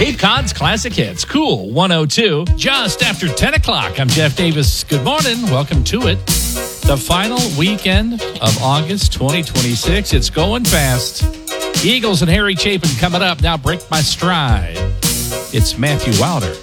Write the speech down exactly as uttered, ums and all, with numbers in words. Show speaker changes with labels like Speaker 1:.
Speaker 1: Cape Cod's Classic Hits, Cool one oh two, just after ten o'clock. I'm Jeff Davis. Good morning. Welcome to it. The final weekend of August twenty twenty-six. It's going fast. Eagles and Harry Chapin coming up. Now, Break My Stride. It's Matthew Wilder.